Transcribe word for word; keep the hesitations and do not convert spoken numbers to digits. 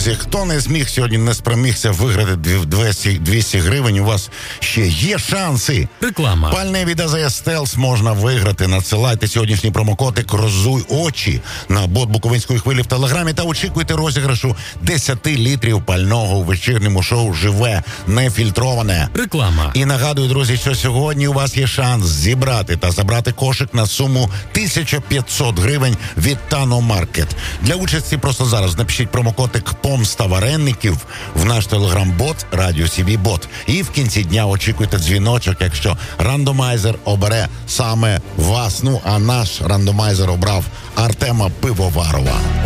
Друзі, хто не зміг сьогодні, не спромігся виграти двісті гривень, у вас ще є шанси. Реклама. Пальне від АЗС Стелс можна виграти. Надсилайте сьогоднішній промокодик «Розуй очі» на бот Буковинської хвилі в Телеграмі та очікуйте розіграшу десять літрів пального у вечірньому шоу «Живе нефільтроване». Реклама. І нагадую, друзі, що сьогодні у вас є шанс зібрати та забрати кошик на суму тисяча п'ятсот гривень від Тано Маркет. Для участі просто зараз напишіть промокодик «Помста вареників» в наш телеграм-бот «Радіо СІБІ Бот». І в кінці дня очікуйте дзвіночок, якщо рандомайзер обере саме вас. Ну, а наш рандомайзер обрав Артема Пивоварова.